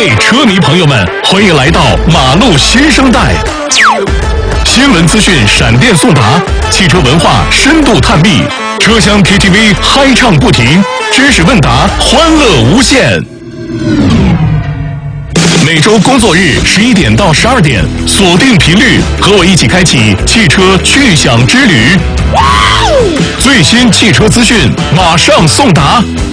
位车迷朋友们，欢迎来到马路新生代。新闻资讯闪电送达，汽车文化深度探秘，车厢 KTV 嗨唱不停，知识问答欢乐无限。每周工作日11点到12点，锁定频率，和我一起开启汽车趣享之旅。最新汽车资讯马上送达。